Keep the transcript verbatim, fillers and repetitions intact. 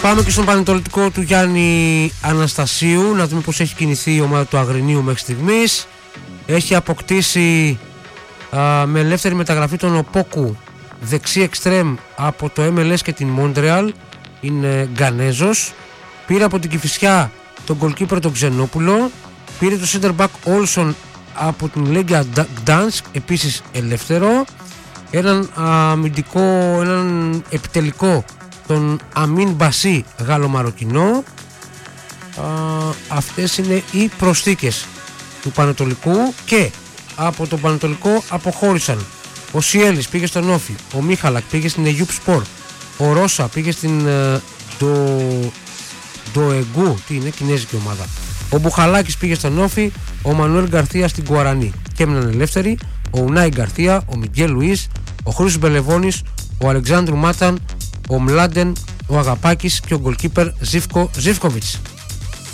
Πάμε και στον Πανετολικό του Γιάννη Αναστασίου, να δούμε πώς έχει κινηθεί η ομάδα του Αγρινίου μέχρι στιγμής. Έχει αποκτήσει α, με ελεύθερη μεταγραφή τον Οπόκου, δεξί εξτρέμ από το εμ ελ ες και την Μόντρεαλ, είναι Γκανέζος. Πήρε από την Κηφισιά τον goalkeeper τον Ξενόπουλο. Πήρε το center back Όλσον από την Λέγκια Γκτάνσκ, επίσης ελεύθερο. Έναν αμυντικό, έναν επιτελικό, τον Αμίν Μπασί, Γάλλο-Μαροκινό. Αυτές είναι οι προσθήκες του Πανετολικού, και από τον Πανετολικό αποχώρησαν ο Σιέλης, πήγε στον Όφι, ο Μίχαλακ πήγε στην Αιγιούπ Σπορ, ο Ρώσα πήγε στην το Ντοεγκού, τι είναι, κινέζικη ομάδα, ο Μπουχαλάκης πήγε στον Όφι, ο Μανουέλ Γκαρθία στην Γκουαρανί, και έμειναν ελεύθεροι ο Ουνάι Γκαρθία, ο Μιγγέλ Λουίς, ο Χρήστος Μπελεβόνης, ο Αλεξάνδρου Μάταν, ο Μλάντεν, ο Αγαπάκης και ο γκολκίπερ Ζίβκο Ζίβκοβιτς.